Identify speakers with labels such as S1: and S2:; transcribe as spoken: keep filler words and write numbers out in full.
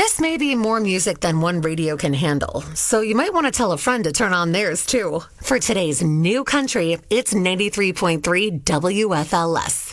S1: This may be more music than one radio can handle, so you might want to tell a friend to turn on theirs too. For today's new country, it's ninety-three point three W F L S.